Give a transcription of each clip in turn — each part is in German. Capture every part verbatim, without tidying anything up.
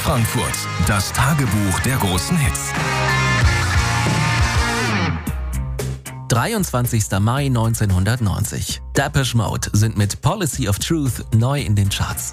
Frankfurt. Das Tagebuch der großen Hits. dreiundzwanzigster Mai neunzehnhundertneunzig. Depeche Mode sind mit Policy of Truth neu in den Charts.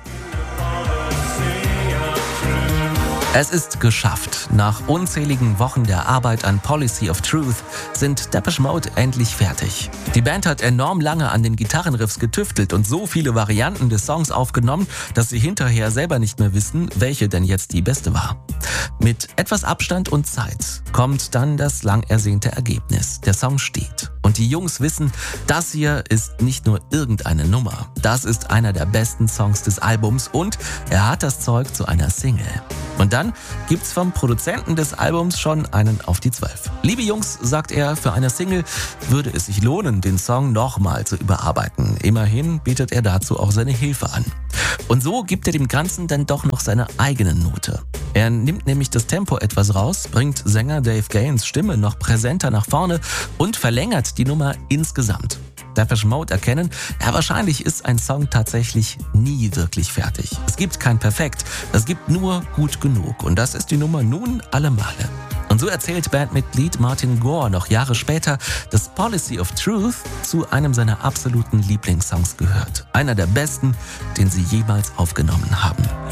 Es ist geschafft. Nach unzähligen Wochen der Arbeit an Policy of Truth sind Depeche Mode endlich fertig. Die Band hat enorm lange an den Gitarrenriffs getüftelt und so viele Varianten des Songs aufgenommen, dass sie hinterher selber nicht mehr wissen, welche denn jetzt die beste war. Mit etwas Abstand und Zeit kommt dann das lang ersehnte Ergebnis. Der Song steht. Und die Jungs wissen, das hier ist nicht nur irgendeine Nummer. Das ist einer der besten Songs des Albums und er hat das Zeug zu einer Single. Und dann gibt's vom Produzenten des Albums schon einen auf die Zwölf. Liebe Jungs, sagt er, für eine Single würde es sich lohnen, den Song nochmal zu überarbeiten. Immerhin bietet er dazu auch seine Hilfe an. Und so gibt er dem Ganzen dann doch noch seine eigene Note. Er nimmt nämlich das Tempo etwas raus, bringt Sänger Dave Gaines Stimme noch präsenter nach vorne und verlängert die Nummer insgesamt. Depeche Mode erkennen, ja, wahrscheinlich ist ein Song tatsächlich nie wirklich fertig. Es gibt kein Perfekt, es gibt nur gut genug und das ist die Nummer nun alle Male. Und so erzählt Bandmitglied Martin Gore noch Jahre später, dass Policy of Truth zu einem seiner absoluten Lieblingssongs gehört. Einer der besten, den sie jemals aufgenommen haben.